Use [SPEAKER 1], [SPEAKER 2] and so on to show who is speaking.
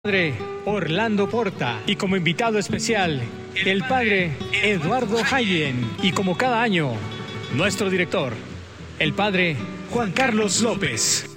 [SPEAKER 1] Padre Orlando Porta y como invitado especial el padre Eduardo Hayen y como cada año nuestro director, el padre Juan Carlos López.